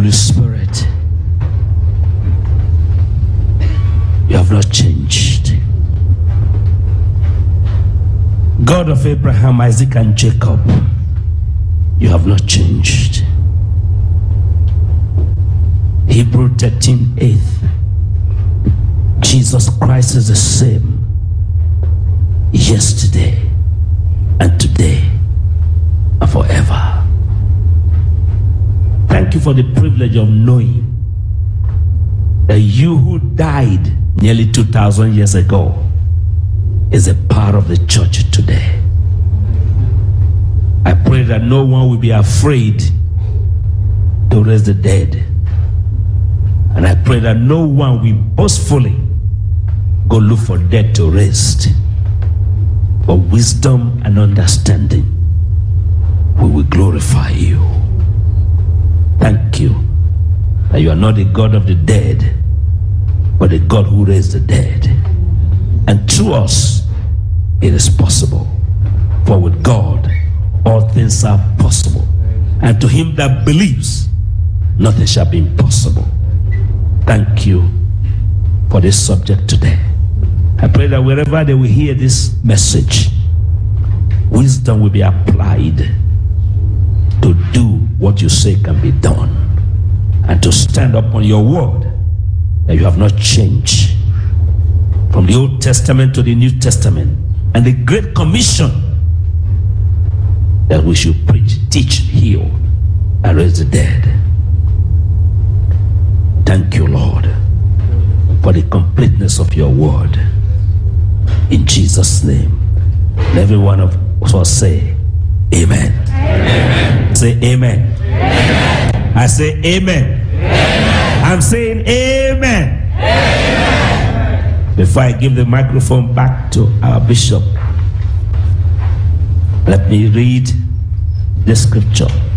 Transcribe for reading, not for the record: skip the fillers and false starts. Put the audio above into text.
Holy Spirit, you have not changed. God of Abraham, Isaac, and Jacob, you have not changed. Hebrew 13:8. Jesus Christ is the same yesterday and today and forever. Thank you for the privilege of knowing that you who died nearly 2,000 years ago is a part of the church today. I pray that no one will be afraid to raise the dead. And I pray that no one will boastfully go look for dead to raise. But wisdom and understanding, we will glorify you. Thank you that you are not the God of the dead, but the God who raised the dead. And through us, it is possible. For with God, all things are possible. And to him that believes, nothing shall be impossible. Thank you for this subject today. I pray that wherever they will hear this message, wisdom will be applied to do what you say can be done, and to stand up on your word that you have not changed from the Old Testament to the New Testament, and the Great Commission that we should preach, teach, heal, and raise the dead. Thank you, Lord, for the completeness of your word. In Jesus' name. And every one of us say, Amen. Amen. Say amen. Amen. I say amen. Amen. I'm saying amen. Amen. Before I give the microphone back to our bishop, let me read the scripture.